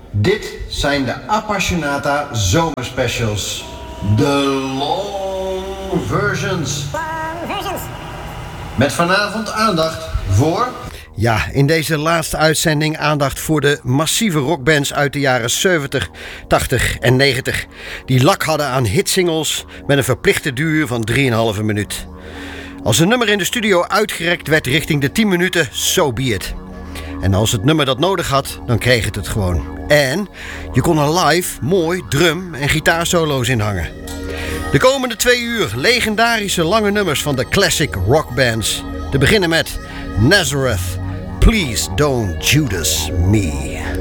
Dit zijn de Appassionata zomerspecials. De long versions. Met vanavond aandacht voor... Ja, in deze laatste uitzending aandacht voor de massieve rockbands uit de jaren 70, 80 en 90. Die lak hadden aan hitsingles met een verplichte duur van 3,5 minuut. Als een nummer in de studio uitgerekt werd richting de 10 minuten, so be it. En als het nummer dat nodig had, dan kreeg het gewoon. En je kon er live mooi drum- en gitaarsolo's in hangen. De komende 2 uur legendarische lange nummers van de classic rockbands. Te beginnen met Nazareth, Please Don't Judas Me.